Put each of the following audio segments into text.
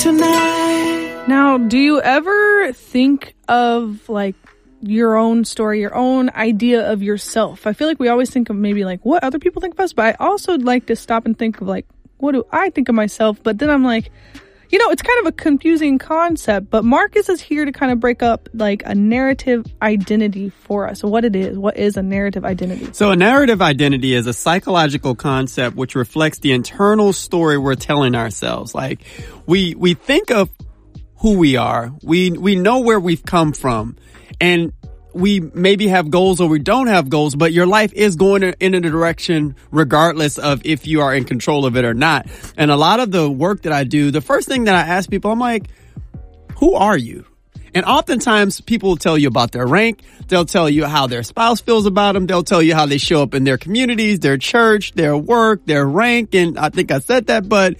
tonight. Now, do you ever think of like your own story, your own idea of yourself? I feel like we always think of maybe like what other people think of us, but I also like to stop and think of like, what do I think of myself? But then I'm like, you know, it's kind of a confusing concept, but Marcus is here to kind of break up like a narrative identity for us. So what is a narrative identity? So a narrative identity is a psychological concept which reflects the internal story we're telling ourselves. Like we think of who we are. We know where we've come from, and we maybe have goals or we don't have goals, but your life is going in a direction regardless of if you are in control of it or not. And a lot of the work that I do, the first thing that I ask people, I'm like, who are you? And oftentimes people will tell you about their rank. They'll tell you how their spouse feels about them. They'll tell you how they show up in their communities, their church, their work, their rank. And I think I said that, but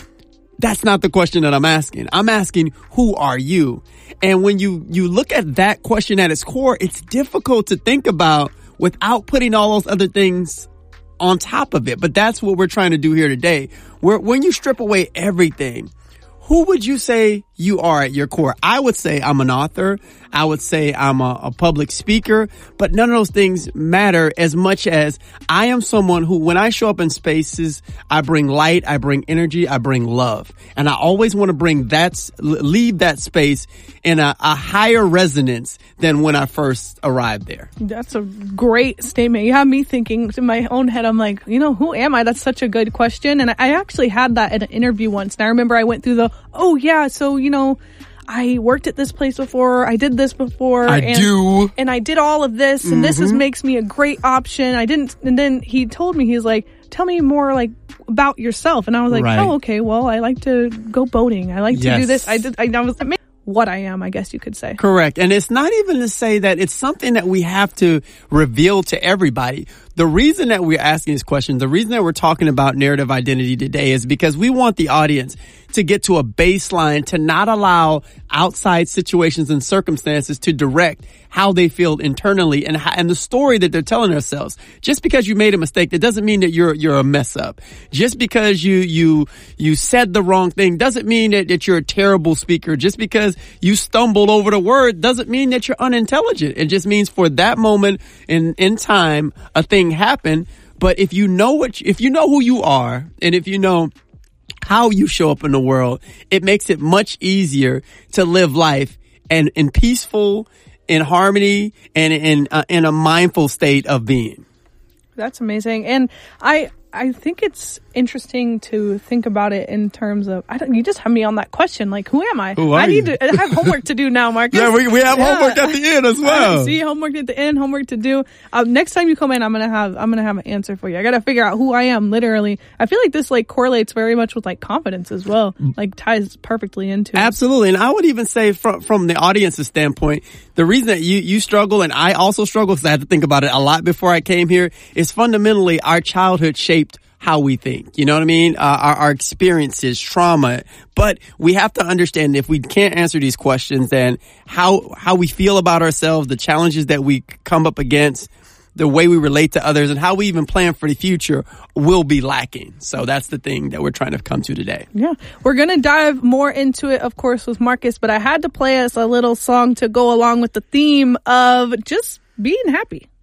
that's not the question that I'm asking. I'm asking, who are you? And when you look at that question at its core, it's difficult to think about without putting all those other things on top of it. But that's what we're trying to do here today. When you strip away everything, who would you say you are at your core? I would say I'm an author. I would say I'm a public speaker, but none of those things matter as much as I am someone who, when I show up in spaces, I bring light, I bring energy, I bring love. And I always want to leave that space in a higher resonance than when I first arrived there. That's a great statement. You have me thinking in my own head. I'm like, you know, who am I? That's such a good question. And I actually had that in an interview once. And I remember I went through so, you know, I worked at this place before. I did this before. And I did all of this. And this makes me a great option. And then he told me, he's like, tell me more like about yourself. And I was like, right. Oh, okay. Well, I like to go boating. I like to do this. I was like, what I am, I guess you could say. Correct. And it's not even to say that it's something that we have to reveal to everybody. The reason that we're asking this question, the reason that we're talking about narrative identity today is because we want the audience to get to a baseline, to not allow outside situations and circumstances to direct how they feel internally and the story that they're telling themselves. Just because you made a mistake, that doesn't mean that you're a mess up. Just because you said the wrong thing doesn't mean that you're a terrible speaker. Just because you stumbled over the word doesn't mean that you're unintelligent. It just means for that moment in time, a thing happened. But if you know who you are, and if you know how you show up in the world, it makes it much easier to live life and in peaceful, in harmony, and in a mindful state of being. That's amazing. And I think it's interesting to think about it in terms of, you just have me on that question. Like, who am I? I have homework to do now, Marcus. Yeah, we have homework at the end as well. See, homework at the end, homework to do. Next time you come in, I'm going to have an answer for you. I got to figure out who I am, literally. I feel like this like correlates very much with like confidence as well. Like ties perfectly into it. Absolutely. And I would even say from the audience's standpoint, the reason that you struggle and I also struggle, because I had to think about it a lot before I came here, is fundamentally our childhood shaped how we think. You know what I mean? Our experiences, trauma. But we have to understand, if we can't answer these questions, then how we feel about ourselves, the challenges that we come up against, the way we relate to others, and how we even plan for the future will be lacking. So that's the thing that we're trying to come to today. Yeah. We're going to dive more into it, of course, with Marcus, but I had to play us a little song to go along with the theme of just being happy.